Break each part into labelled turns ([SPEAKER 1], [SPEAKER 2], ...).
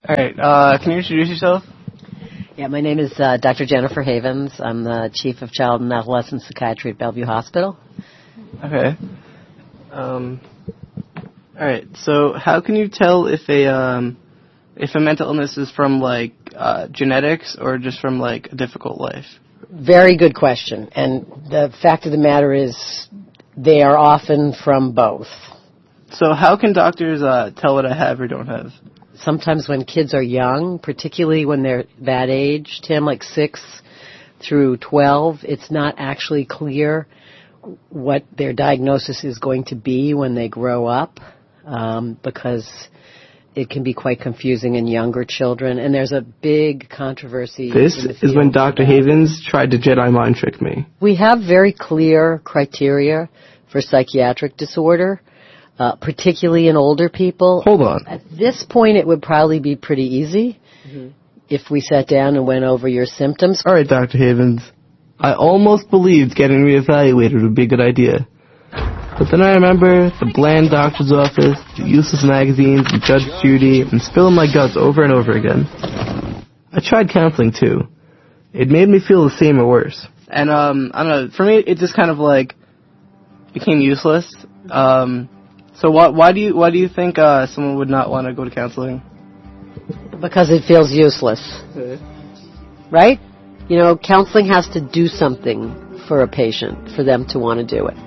[SPEAKER 1] All right. Can you introduce yourself?
[SPEAKER 2] Yeah, my name is Dr. Jennifer Havens. I'm the Chief of Child and Adolescent Psychiatry at Bellevue Hospital.
[SPEAKER 1] Okay. All right. So, how can you tell if a mental illness is from genetics or just from a difficult life?
[SPEAKER 2] Very good question. And the fact of the matter is, they are often from both.
[SPEAKER 1] So, how can doctors tell what I have or don't have?
[SPEAKER 2] Sometimes when kids are young, particularly when they're that age, Tim, like 6 through 12, it's not actually clear what their diagnosis is going to be when they grow up, because it can be quite confusing in younger children, and there's a big controversy.
[SPEAKER 1] This is when Dr. Havens tried to Jedi mind trick me.
[SPEAKER 2] We have very clear criteria for psychiatric disorder, particularly in older people.
[SPEAKER 1] Hold on.
[SPEAKER 2] At this point, it would probably be pretty easy if we sat down and went over your symptoms.
[SPEAKER 1] All right, Dr. Havens. I almost believed getting reevaluated would be a good idea. But then I remember the bland doctor's office, the useless magazines, and Judge Judy, and spilling my guts over and over again. I tried counseling, too. It made me feel the same or worse. And, I don't know, for me, it just kind of, became useless. So why do you think someone would not want to go to counseling?
[SPEAKER 2] Because it feels useless. Right? You know, counseling has to do something for a patient, for them to want to do it.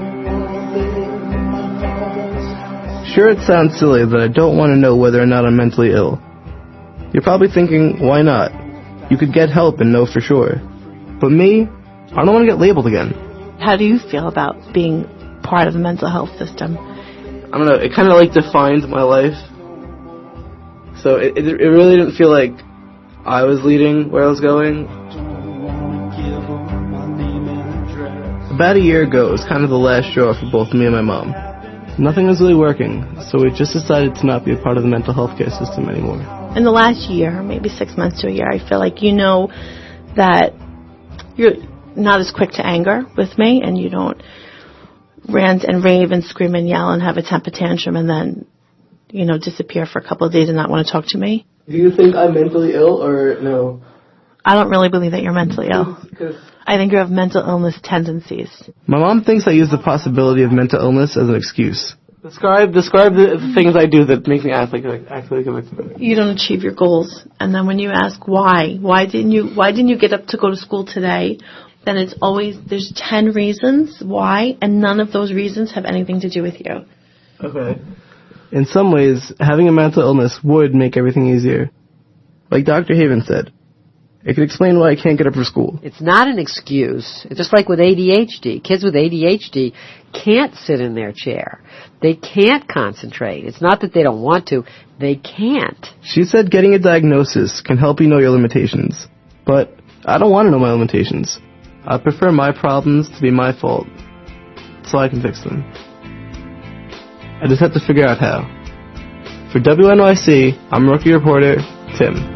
[SPEAKER 1] Sure, it sounds silly that I don't want to know whether or not I'm mentally ill. You're probably thinking, why not? You could get help and know for sure. But me, I don't want to get labeled again.
[SPEAKER 3] How do you feel about being part of the mental health system?
[SPEAKER 1] I don't know, it kind of defined my life. So it really didn't feel like I was leading where I was going. About a year ago, it was kind of the last straw for both me and my mom. Nothing was really working, so we just decided to not be a part of the mental health care system anymore.
[SPEAKER 3] In the last year, maybe 6 months to a year, I feel like you know that you're not as quick to anger with me, and you don't rant and rave and scream and yell and have a temper tantrum and then, disappear for a couple of days and not want to talk to me.
[SPEAKER 1] Do you think I'm mentally ill or no?
[SPEAKER 3] I don't really believe that you're mentally ill. I think you have mental illness tendencies.
[SPEAKER 1] My mom thinks I use the possibility of mental illness as an excuse. Describe the things I do that make me act like a victim.
[SPEAKER 3] You don't achieve your goals, and then when you ask why didn't you get up to go to school today, then it's always there's 10 reasons why, and none of those reasons have anything to do with you.
[SPEAKER 1] Okay. In some ways, having a mental illness would make everything easier. Like Dr. Havens said, it could explain why I can't get up for school.
[SPEAKER 2] It's not an excuse. It's just like with ADHD. Kids with ADHD can't sit in their chair. They can't concentrate. It's not that they don't want to. They can't.
[SPEAKER 1] She said getting a diagnosis can help you know your limitations. But I don't want to know my limitations. I prefer my problems to be my fault, so I can fix them. I just have to figure out how. For WNYC, I'm rookie reporter Tim.